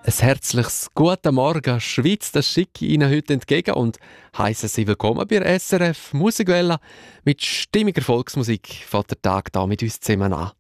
Ein herzliches Guten Morgen, Schweiz, das schicke ich Ihnen heute entgegen und heisse Sie willkommen bei SRF Musikwelle. Mit stimmiger Volksmusik fängt der Tag da mit uns zusammen an.